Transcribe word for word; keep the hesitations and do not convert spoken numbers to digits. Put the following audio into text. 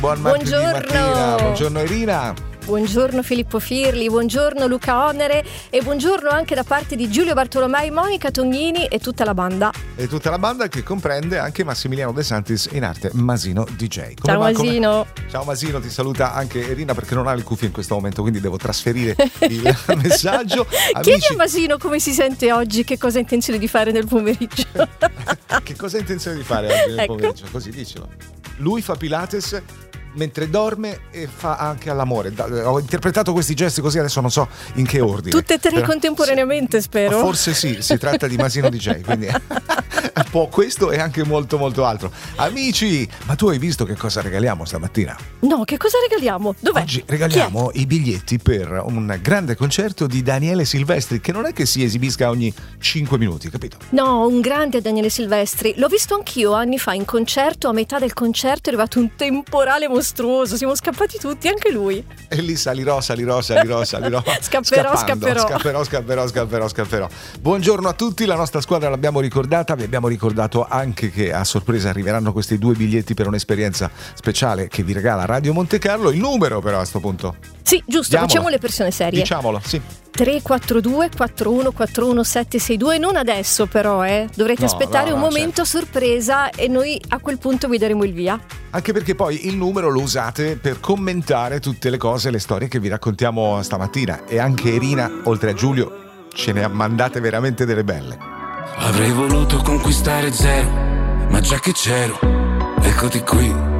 Buon martedì Buongiorno. mattina. Buongiorno Irina. Buongiorno Filippo Firli, buongiorno Luca Onere e buongiorno anche da parte di Giulio Bartolomei, Monica Tognini e tutta la banda. E tutta la banda che comprende anche Massimiliano De Santis in arte Masino D J. Come Ciao va? Masino. Come... Ciao Masino, ti saluta anche Irina perché non ha le cuffie in questo momento, quindi devo trasferire il messaggio. Chiedi Amici... a Masino come si sente oggi, che cosa ha intenzione di fare nel pomeriggio. Che cosa ha intenzione di fare oggi nel ecco. pomeriggio? Così dicelo. Lui fa Pilates mentre dorme e fa anche all'amore. Ho interpretato questi gesti così, adesso non so in che ordine. Tutte e tre Però, contemporaneamente, sì, spero. Forse sì, si tratta di Masino D J, quindi un po' questo e anche molto molto altro. Amici, ma tu hai visto che cosa regaliamo stamattina? No, che cosa regaliamo? Dov'è? Oggi regaliamo i biglietti per un grande concerto di Daniele Silvestri, che non è che si esibisca ogni cinque minuti, capito? No, un grande Daniele Silvestri. L'ho visto anch'io anni fa in concerto. A metà del concerto è arrivato un temporale mostruoso. Siamo scappati tutti, anche lui. E lì salirò, salirò, salirò, salirò. Scapperò, scapperò. Scapperò, scapperò, scapperò, scapperò. Buongiorno a tutti, la nostra squadra l'abbiamo ricordata. Vi abbiamo ricordato anche che a sorpresa arriveranno questi due biglietti per un'esperienza speciale che vi regala Radio Monte Carlo. Il numero però a sto punto. Sì, giusto, Diamolo. facciamo le persone serie. Diciamolo, sì. tre quattro due quattro uno quattro uno sette sei due, non adesso però, eh. Dovrete No, aspettare no, un no, momento sorpresa e noi a quel punto vi daremo il via. Anche perché poi il numero lo usate per commentare tutte le cose, le storie che vi raccontiamo stamattina. E anche Irina, oltre a Giulio, ce ne ha mandate veramente delle belle. Avrei voluto conquistare zero, ma già che c'ero, eccoti qui.